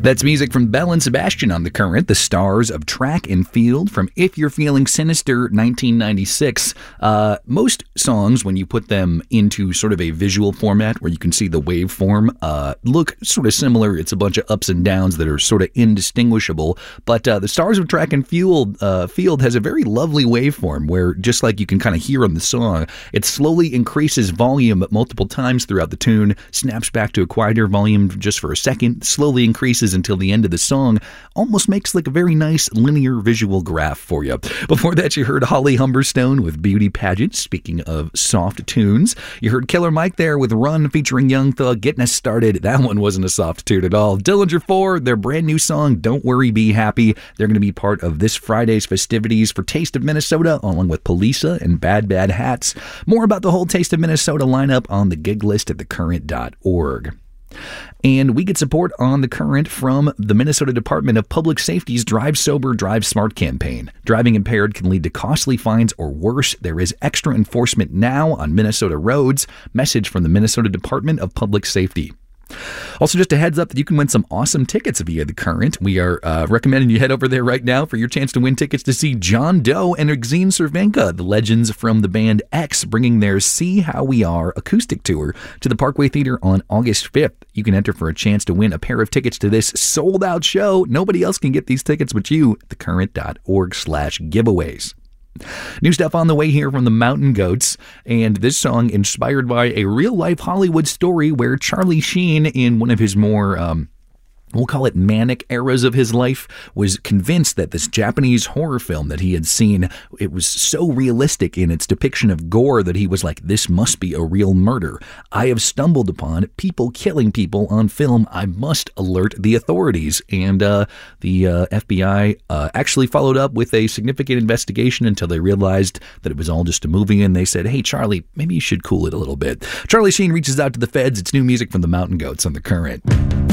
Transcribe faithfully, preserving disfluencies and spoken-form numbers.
That's music from Belle and Sebastian on The Current, the stars of Track and Field from If You're Feeling Sinister, nineteen ninety-six. Uh, most songs, when you put them into sort of a visual format where you can see the waveform, uh, look sort of similar. It's a bunch of ups and downs that are sort of indistinguishable. But uh, the stars of Track and Field, uh, Field has a very lovely waveform where, just like you can kind of hear on the song, it slowly increases volume multiple times throughout the tune, snaps back to a quieter volume just for a second, slowly increases until the end of the song, almost makes like a very nice linear visual graph for you. Before that, you heard Holly Humberstone with Beauty Pageant. Speaking of soft tunes, you heard Killer Mike there with Run featuring Young Thug, getting us started. That one wasn't a soft tune at all. Dillinger four, their brand new song, Don't Worry, Be Happy. They're going to be part of this Friday's festivities for Taste of Minnesota, along with Polisa and Bad Bad Hats. More about the whole Taste of Minnesota lineup on the gig list at the current dot org. And we get support on The Current from the Minnesota Department of Public Safety's Drive Sober, Drive Smart campaign. Driving impaired can lead to costly fines or worse. There is extra enforcement now on Minnesota roads. Message from the Minnesota Department of Public Safety. Also, just a heads up that you can win some awesome tickets via The Current. We are uh, recommending you head over there right now for your chance to win tickets to see John Doe and Exene Cervenka, the legends from the band X, bringing their See How We Are acoustic tour to the Parkway Theater on August fifth. You can enter for a chance to win a pair of tickets to this sold-out show. Nobody else can get these tickets but you at thecurrent.org slash giveaways. New stuff on the way here from the Mountain Goats, and this song inspired by a real-life Hollywood story where Charlie Sheen, in one of his more um, we'll call it manic eras of his life, was convinced that this Japanese horror film that he had seen, it was so realistic in its depiction of gore that he was like, this must be a real murder. I have stumbled upon people killing people on film. I must alert the authorities. And uh, the uh, F B I uh, actually followed up with a significant investigation until they realized that it was all just a movie, and they said, hey, Charlie, maybe you should cool it a little bit. Charlie Sheen reaches out to the feds. It's new music from the Mountain Goats on The Current.